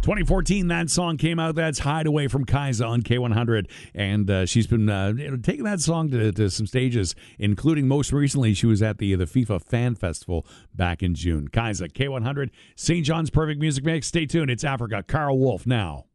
2014, that song came out. That's Hideaway from Kaisa on K100. And she's been taking that song to some stages, including most recently, she was at the FIFA Fan Festival back in June. Kaisa, K100, St. John's Perfect Music Mix. Stay tuned. It's Africa. Carl Wolf now.